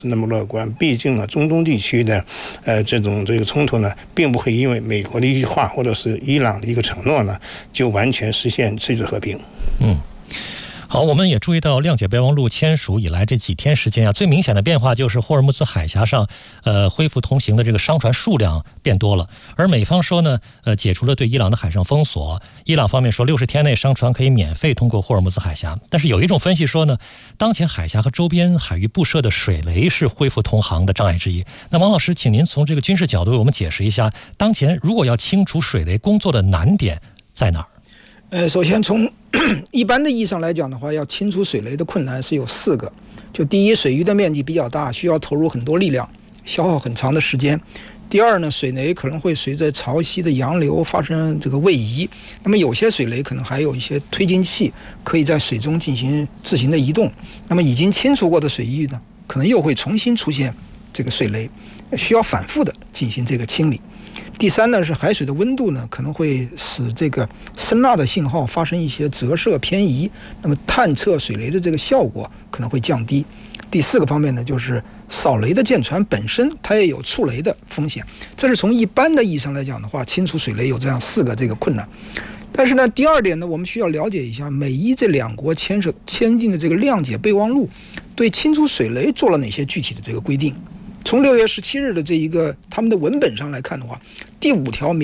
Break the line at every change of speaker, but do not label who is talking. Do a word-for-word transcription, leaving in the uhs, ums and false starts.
那么乐观，毕竟呢，中东地区的，呃，这种这个冲突呢，并不会因为美国的一句话或者是伊朗的一个承诺呢，就完全实现世界和平。
嗯。好，我们也注意到谅解备忘录签署以来这几天时间啊，最明显的变化就是霍尔木兹海峡上，呃，恢复通行的这个商船数量变多了。而美方说呢，呃，解除了对伊朗的海上封锁。伊朗方面说，六十天内商船可以免费通过霍尔木兹海峡。但是有一种分析说呢，当前海峡和周边海域布设的水雷是恢复通航的障碍之一。那王老师，请您从这个军事角度为我们解释一下，当前如果要清除水雷工作的难点在哪儿？
呃，首先从一般的意义上来讲的话，要清除水雷的困难是有四个。就第一，水域的面积比较大，需要投入很多力量，消耗很长的时间。第二呢，水雷可能会随着潮汐的洋流发生这个位移，那么有些水雷可能还有一些推进器，可以在水中进行自行的移动。那么已经清除过的水域呢，可能又会重新出现这个水雷，需要反复的进行这个清理。第三呢，是海水的温度呢，可能会使这个声呐的信号发生一些折射偏移，那么探测水雷的这个效果可能会降低。第四个方面呢，就是扫雷的舰船本身它也有触雷的风险。这是从一般的意义上来讲的话，清除水雷有这样四个这个困难。但是呢，第二点呢，我们需要了解一下美伊这两国签署签订的这个谅解备忘录，对清除水雷做了哪些具体的这个规定。从六月十七日的这一个他们的文本上来看的话，第五条